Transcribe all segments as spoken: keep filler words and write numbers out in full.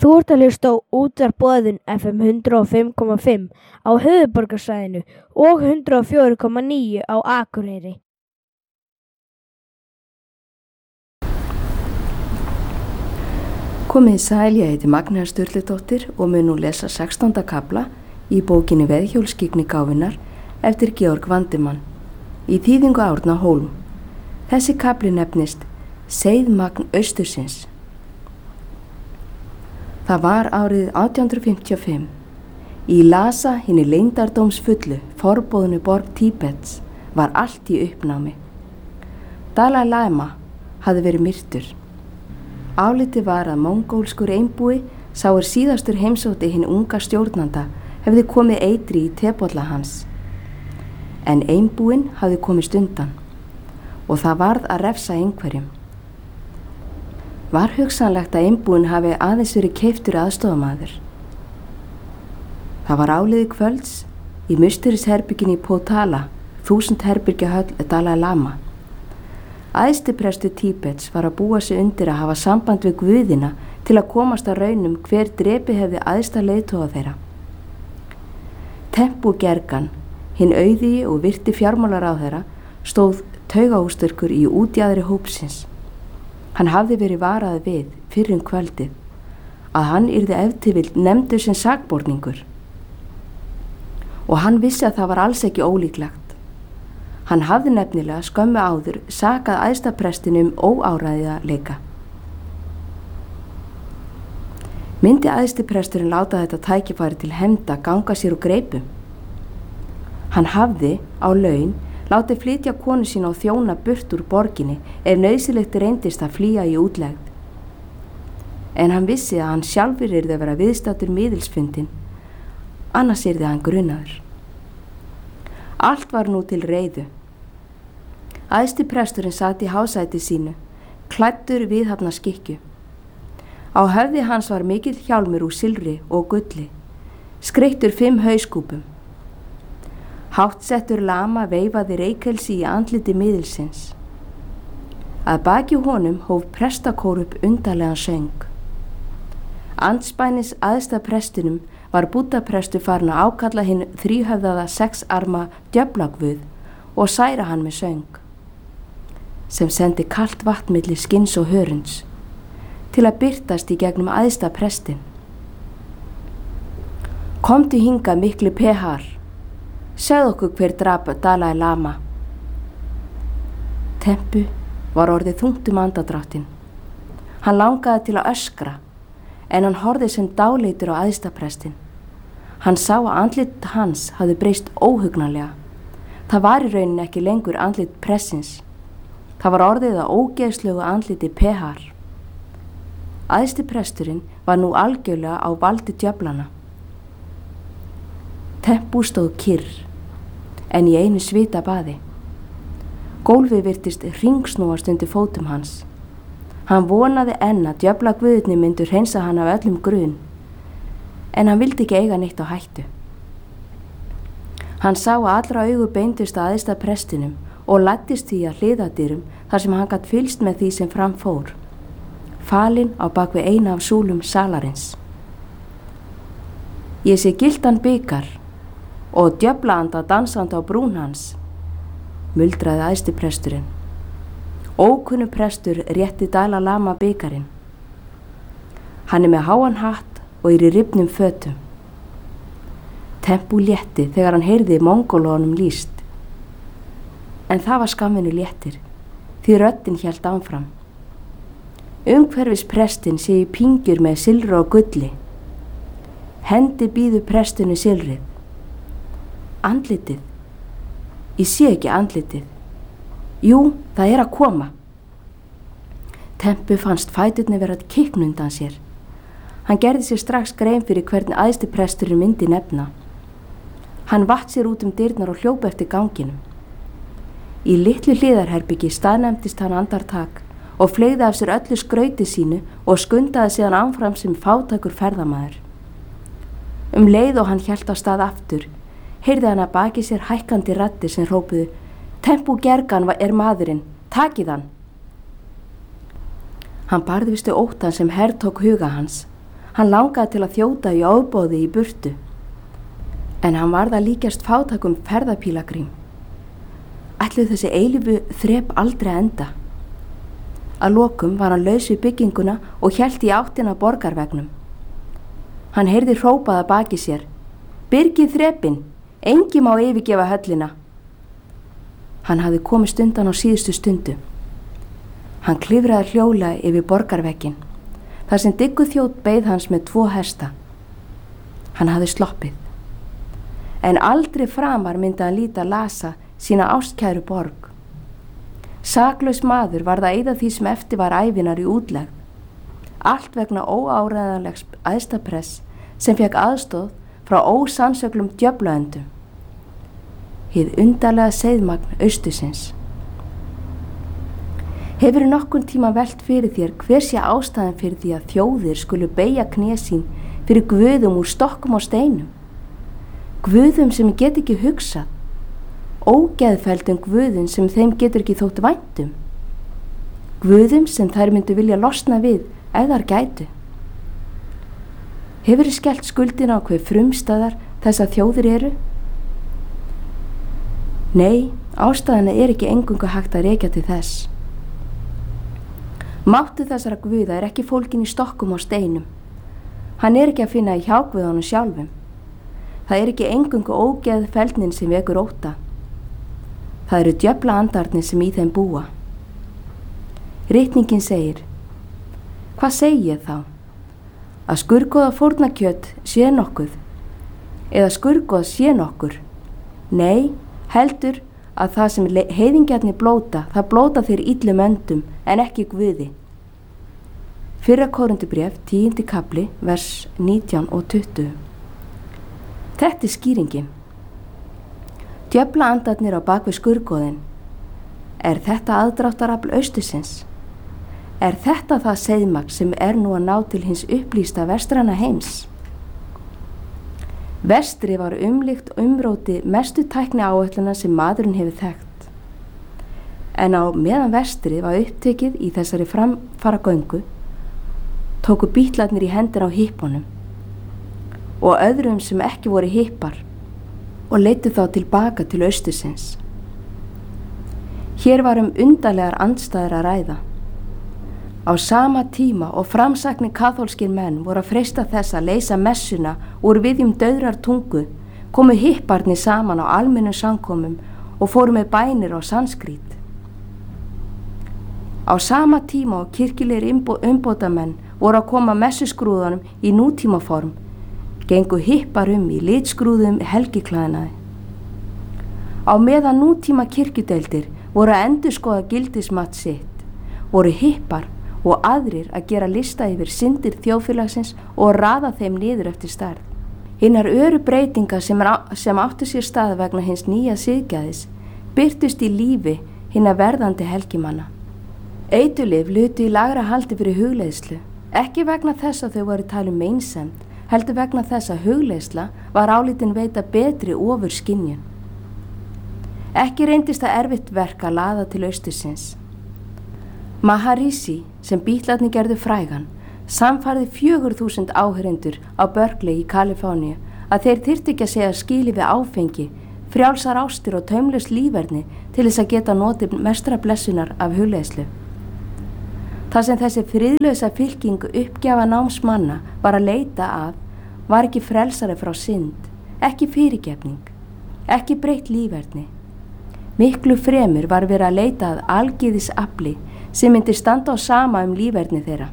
Þú ert að hlusta á Útvarp Boðun F M hundrað og fimm komma fimm á höfuðborgarsvæðinu og hundrað og fjögur komma níu á Akureyri. Komið sæl, ég heiti Magnea Sturludóttir og mun nú lesa sextánda kafla í bókinni Veðhjólskyggni gáfunnar eftir Georg Vandimann í þýðingu Árna Hólm. Þessi kafli nefnist Seiðmagn Austursins. Það var árið átján hundruð fimmtíu og fimm. Í Lhasa, hinni leyndardómsfullu, forboðnu borg Tíbets, var allt í uppnámi. Dalai Lama hafði verið myrtur. Álitið var að mongólskur einbúi, sá er síðastur heimsótti hinn unga stjórnanda, hefði komið eitri í tebolla hans. En einbúinn hafði komist undan og það varð að refsa einhverjum. Var hugsanlegt að einbúinn hafi aðeins verið keyptur aðstofamaður. Það var áliði kvölds í musterisherbygginni í Potala, þúsund herbyrgja höll Dalai Lama. Æðstiprestur Tíbets var að búa sig undir að hafa samband við guðina til að komast að raunum hver drepi hefði æðsta leiðtoga þeirra. Tempu Gergan, hinn auðigi og virti fjármálaráðherra, stóð taugahústurkur í útjaðri hópsins. Hann hafði verið varað við fyrr um kvöldið að hann yrði ef til vill nefndur sem sakborningur. Og hann vissi að það var alls ekki ólíklegt. Hann hafði nefnilega skömmu áður sakað æðstaprestinum óáræðileika. Myndi æðstipresturinn láta þetta tækifæri til hefnda ganga sér úr greipum? Hann hafði á laun látið flytja konu sín á þjóna burt úr borginni ef nauðsynlegt reyndist að flýja í útlegð. En hann vissi að hann sjálfur yrði að vera viðstaddur miðilsfundin, annars yrði hann grunaður. Allt var nú til reiðu. Æðsti presturinn sat í hásæti sínu, klæddur viðhafna skikkju. Á höfði hans var mikill hjálmur úr silfri og gulli, skreyttur fimm hauskúpum. Háttsettur lama veifaði reykelsi í andliti miðilsins. Að baki honum hóf prestakór upp undarlegan söng. Andspænis æðsta prestinum var búddaprestur farin að ákalla hinn þríhöfðaða sexarma djöflagvuð og særa hann með söng, sem sendi kalt vatn milli skinns og hörunds, til að birtast í gegnum æðsta prestin. Komdu hingað mikli pehar, segð okkur hver drap Dalai Lama. Tempu var orðið þungt um andardráttinn. Hann langaði til að öskra, en hann horfði sem dáleitur á æðstaprestin. Hann sá að andlit hans hafði breyst óhugnanlega. Það var í rauninni ekki lengur andlit pressins. Það var orðið að ógeðslegu andliti pehar. Æðstipresturinn var nú algjörlega á valdi djöflana. Tempu stóð kyrr, en í einu svita baði. Gólfið virtist hringsnúast undir fótum hans. Hann vonaði enn að djöflagvuðirnir myndu hreinsa hann af öllum grun, en hann vildi ekki eiga neitt á hættu. Hann sá að allra augu beindust að æðsta prestinum og læddist því að hliðadyrum þar sem hann gat fylgst með því sem fram fór, falinn á bak við eina af súlum salarins. Ég sé gildan bikar og djöflaanda dansandi á brún hans, muldraði æðsti presturinn. Ókunnu prestur rétti Dalai Lama bikarinn. Hann er með háan hatt og er í rifnum fötum. Tempu létti þegar hann heyrði mongólunum lýst. En það var skamminu léttir, því röddin hélt áfram. Umhverfis prestin sé í pingjur með silfri og gulli. Hendi býðu prestinu silfrið. Andlitið. Ég sé ekki andlitið. Jú, það er að koma. Tempu fannst fæturni vera að kikna undan sér. Hann gerði sér strax grein fyrir hvernig æðsti presturinn myndi nefna. Hann vatt sér út um dyrnar og hljóp eftir ganginum. Í litlu hliðarherbyggi staðnæmdist hann andartak og fleygði af sér öllu skrauti sínu og skundaði síðan áfram sem fátækur ferðamaður. Um leið og hann hélt á stað aftur, heyrði hann að baki sér hækkandi raddir sem hrópuðu: Tempu Gergan er maðurinn, takið hann. Hann barðist við óttann sem hertók huga hans. Hann langaði til að þjóta í ofboði í burtu, en hann varð að líkjast fátækum ferðapílagrím. Ætluðu þessi eilífu þrep aldrei að enda. Að lokum var hann laus við bygginguna og hélt í áttina borgarvegnum. Hann heyrði hrópað að baki sér: "Byrgið þrepin, engi má yfirgefa höllina." Hann hafði komist undan á síðustu stundu. Hann klifraði hljóla yfir borgarvegginn, þar sem diggur þjótt beið hans með tvo hesta. Hann hafði sloppið. En aldrei framar myndi hann líta Lasa, sína ástkæru borg. Saklaus maður varð að eyða því sem eftir var ævinar í útlegð. Allt vegna óáreiðanlegs æðstapress sem fekk aðstoð frá ósannsöglum djöflaöndum. Hið undarlega seiðmagn austusins. Hefurðu nokkurn tíma velt fyrir þér hver sé ástæðan fyrir því að þjóðir skulu beygja kné sín fyrir guðum úr stokkum og steinum? Guðum sem get ekki hugsað, ógeðfelldum guðum sem þeim getur ekki þótt væntum, guðum sem þær myndu vilja losna við ef þær gætu. Hefurðu skellt skuldina á hver frumstæðar þessar þjóðir eru? Nei, ástæðana er ekki eingöngu hægt að rekja til þess. Máttur þessara guða er ekki fólkin í stokkum og steinum. Hann er ekki að finna í hjáguðunum sjálfum. Það er ekki eingöngu ógeðfeldnin sem vekur ótta. Það eru djöfla andarnir sem í þeim búa. Ritningin segir: Hvað segi ég þá? Að skurgoða fórnarkjöt sé nokkuð? Eða skurgoð sé nokkur? Nei, heldur að það sem heiðingjarnir blóta, það blóta þeir illum öndum en ekki guði. Fyrra Korintubréf, tíundi kafli, vers nítján og tuttugu. Þetta er skýringin. Djöfla andarnir á bakvið skurgoðin. Er þetta aðdráttarafl austusins? Er þetta það seiðmagn sem er nú að ná til hins upplýsta vestræna heims? Vestri var umlykt umróti mestu tækni áætlana sem maðurinn hefur þekkt. En á meðan vestri var upptekið í þessari framfara göngu, tóku bítlarnir í hendur á hippunum og öðrum sem ekki voru hippar og leiddu þá tilbaka til austusins. Hér var um undarlegar andstæður að ræða. Á sama tíma og framsæknir kaþólskir menn voru að freista þess að leysa messuna úr viðjum dauðrar tungu, komu hipparnir saman á almennum samkomum og fóru með bænir á sanskrít. Á sama tíma og kirkjulegir umbótamenn voru að koma messuskrúðunum í nútímaform, gengu hippar um í litskrúðum helgiklæðnaði. Á meðan nútíma kirkjudeildir voru að endurskoða gildismat sitt, voru hippar og aðrir að gera lista yfir syndir þjóðfélagsins og raða þeim niður eftir stærð. Hinnar öru breytingar sem, sem áttu sér stað vegna hins nýja siðgæðis birtust í lífi hinna verðandi helgimanna. Eiturlyf lutu í lagra haldi fyrir hugleiðslu, ekki vegna þess að þau voru talin meinsemd, heldur vegna þess að hugleiðsla var álitin veita betri ofur skynjun. Ekki reyndist það erfitt verk að laða til austusins. Maharishi, sem Bítlarnir gerðu frægan, samfærði fjögur þúsund áheyrendur á Berkeley í Kaliforníu að þeir þyrftu ekki að segja skili við áfengi, frjálsar ástir og taumlaus líferni til þess að geta notið mestra blessunar af hugleiðslu. Það sem þessi friðlausa fylking uppgjafa námsmanna var að leita að var ekki frelsari frá synd, ekki fyrirgefning, ekki breytt líferni. Miklu fremur var verið að leita að algyðis afli sem myndi standa á sama um líferni þeirra.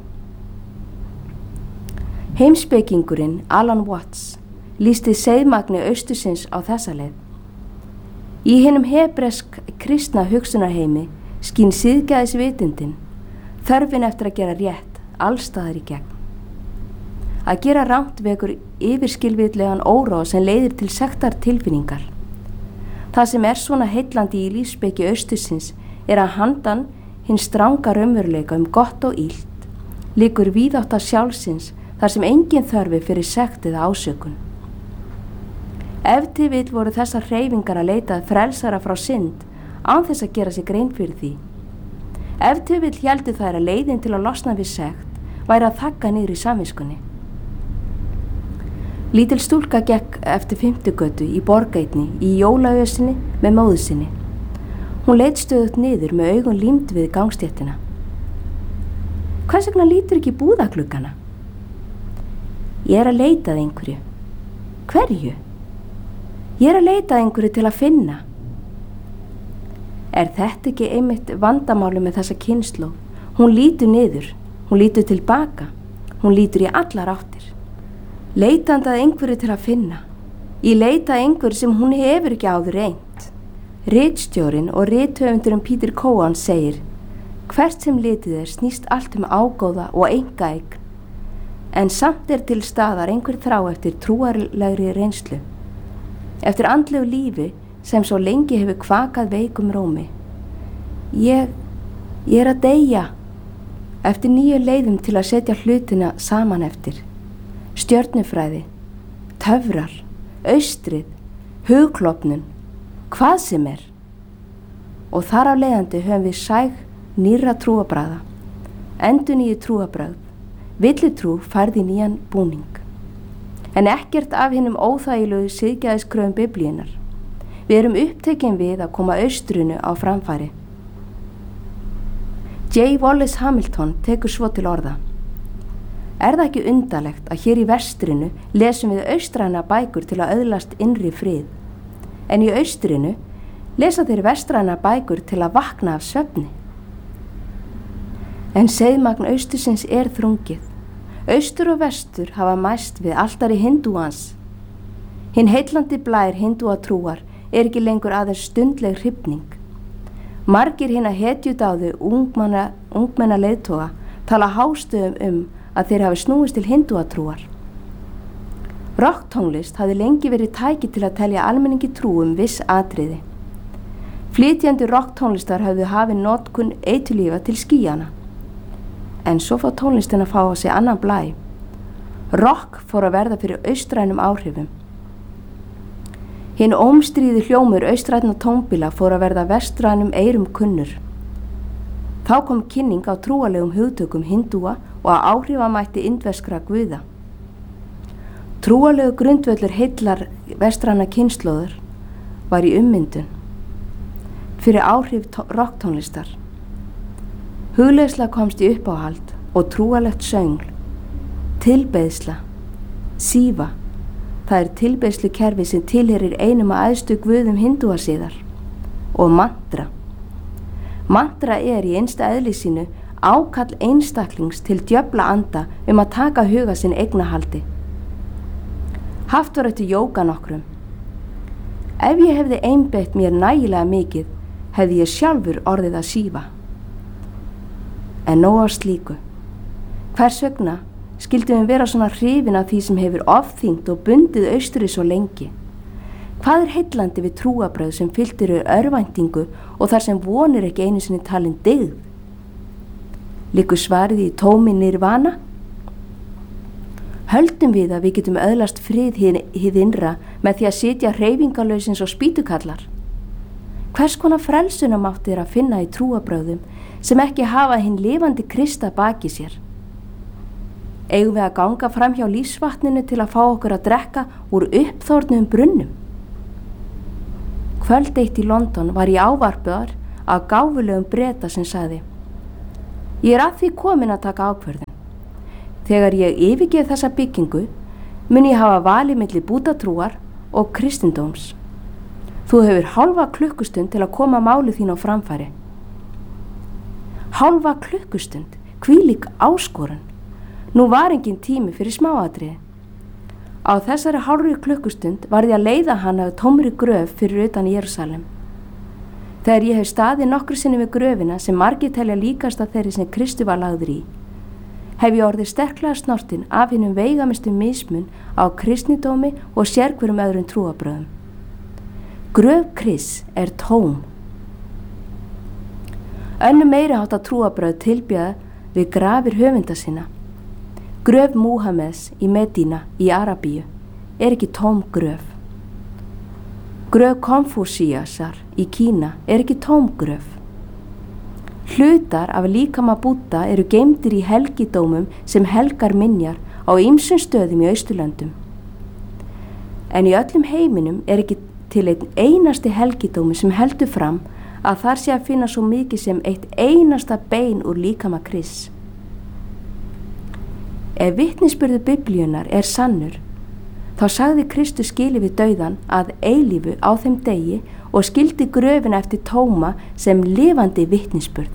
Heimspekingurinn Alan Watts lýsti seiðmagni austusins á þessa leið. Í hinum hebresk kristna hugsunarheimi skín siðgæðisvitundin, þörfin eftir að gera rétt allstaðar í gegn. Að gera rangt vekur yfirskilvitlegan óróa sem leiðir til sektar tilfinningar. Það sem er svona heillandi í lífsspeki austusins er að handan hinn stranga raunveruleika um gott og illt liggur víðátta sjálfsins þar sem engin þörfi fyrir sekt eða ásökun. Ef til vill voru þessar hreyfingar að leita að frelsara frá synd án þess að gera sig grein fyrir því. Ef til vill héldu þær að leiðin til að losna við sekt væri að þagga niður í samviskunni. Lítil stúlka gekk eftir fimmtugötu í borgætni í jólaösinni með móður sinni. Hún leit stöðugt niður með augun límd við gangstéttina. Hvers vegna lítur ekki búðagluggana? Ég er að leita að einhverju. Hverju? Ég er að leita að einhverju til að finna. Er þetta ekki einmitt vandamáli með þessa kynslóð? Hún lítur niður, hún lítur tilbaka, hún lítur í allar áttir. Leitandi að einhverju til að finna. Ég leita að einhverju sem hún hefur ekki áður reynt. Ritstjórinn og rithöfundurinn Peter Cowan segir: hvert sem litið er snýst allt um ágóða og einkaeign, en samt er til staðar einhver þrá eftir trúarlegri reynslu, eftir andlegu lífi sem svo lengi hefur kvakað veikum rómi. Ég, ég er að deyja, eftir nýju leiðum til að setja hlutina saman eftir. Stjörnufræði, töfrar, austrið, hugklofnun, hvað sem er. Og þar af leiðandi höfum við sæg nýrra trúabragða, endurnýju trúabragð, villitrú færði nýjan búning. En ekkert af hinum óþægilegu siðgæðiskröfum Biblíunnar. Við erum upptekin við að koma austrinu á framfæri. J. Wallace Hamilton tekur svo til orða: er það ekki undarlegt að hér í vestrinu lesum við austræna bækur til að öðlast innri frið, en í austrinu lesa þeir vestræna bækur til að vakna af svefni? En seiðmagn austursins er þrungið. Austur og vestur hafa mæst við altari hindúans. Hinn heillandi blær hindúatrúar er ekki lengur aðeins stundleg hrifning. Margir hinna hetjudáðu ungmenna, ungmenna leiðtoga tala hástöðum um að þeir hafi snúist til hindúatrúar. Rocktónlist hafði lengi verið tæki til að telja almenningi trú um viss atriði. Flytjandi rocktónlistar hafði hafið notkun eiturlífa til skýjana. En svo fór tónlistin að fá á sig annan blæ. Rock fór að verða fyrir austrænum áhrifum. Hinn ómstríði hljómur austrænna tónbíla fór að verða vestrænum eyrum kunnur. Þá kom kynning á trúalegum hugtökum hindúa og að áhrifamætti indverskra guða. Trúalegu grundvöllur heillar vestræna kynslóður var í ummyndun fyrir áhrif rocktónlistar. Hugleiðsla komst í uppáhald og trúalegt söngl, tilbeiðsla, síva, það er tilbeiðslukerfi sem tilheyrir einum að æðstu guðum hindúasiðar, og mantra. Mantra er í einsta eðli sínu ákall einstaklings til djöfla anda um að taka huga sinn eignahaldi. Haft var eftir jóga nokkrum. Ef ég hefði einbeitt mér nægilega mikið, hefði ég sjálfur orðið að sífa. En nóg á slíku. Hvers vegna skildum við vera svona hrifin af því sem hefur ofþyngt og bundið austri svo lengi? Hvað er heillandi við trúabröð sem fylltir eru örvæntingu og þar sem vonir ekki einu sinni talin dyggð? Liggur svarið í tómi nirvana? Höldum við að við getum öðlast frið hið innra með því að sitja hreyfingarlausins og spýtukallar? Hvers konar frelsunamátt er að finna í trúabröðum sem ekki hafa hinn lifandi Krista baki sér? Eigum við að ganga fram hjá lífsvatninu til að fá okkur að drekka úr uppþórnum brunnum? Kvöld eitt í London var ég ávarpaður af gáfulegum Breta sem sagði: ég er að því komin að taka ákvörðun. Þegar ég yfirgef þessa byggingu mun ég hafa valið milli búddatrúar og kristindóms. Þú hefur hálfa klukkustund til að koma máli þín á framfæri. Hálfa klukkustund, hvílík áskorun. Nú var engin tími fyrir smáatriði. Á þessari hálfri klukkustund var ég að leiða hann af tómri gröf fyrir utan Jerúsalem. Þegar ég hef staðið nokkru sinni við gröfina sem margir telja líkast að þeirri sem Kristu var lagður í, hef ég orðið sterklega snortin af hinnum veigamistu mismun á kristnidómi og sérhverjum öðrum trúabröðum. Gröf Krists er tóm. Önnur meiri hátta trúabröð tilbjöða við grafir höfunda sinna. Gröf Múhameðs í Medína í Arabíu er ekki tóm gröf. Gröf Konfúsíasar í Kína er ekki tóm gröf. Hlutar af líkama Búdda eru geymdir í helgidómum sem helgar minjar á ýmsum stöðum í Austurlöndum. En í öllum heiminum er ekki til einn einasti helgidómi sem heldur fram að þar sé að finna svo mikið sem eitt einasta bein úr líkama Krists. Ef vitnisburður Biblíunnar er sannur, þá sagði Kristus skilið við dauðan að eilífu á þeim degi og skildi gröfina eftir tóma sem lifandi vitnisburð.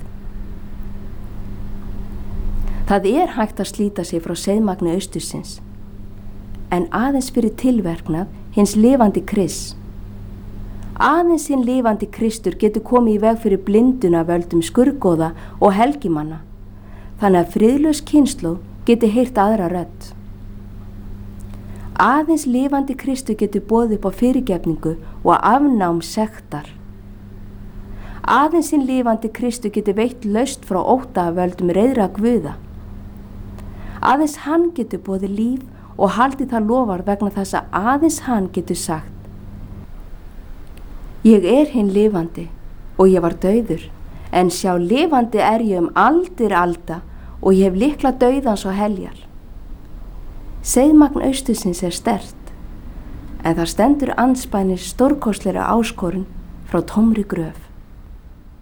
Það er hægt að slíta sig frá seiðmagni austursins, en aðeins fyrir tilverknað hins lifandi Krists. Aðeins hinn lifandi Kristur getur komið í veg fyrir blinduna völdum skurgoða og helgimanna, þannig að friðlaus kynslóð geti heyrt aðra rödd. Aðeins lifandi Kristur getur boðið upp á fyrirgefningu og afnám sektar. Aðeins hinn lifandi Kristur getur veitt laust frá ótta völdum reiðra guða. Aðeins hann getur boðið líf og haldið það lofar vegna þess að aðeins hann getur sagt: Ég er hinn lifandi og ég var dauður, en sjá lifandi er ég um aldir alda og ég hef lykla dauðans og heljar. Seiðmagn austursins er sterkt, en það stendur andspænis stórkostlegri áskorun frá tómri gröf.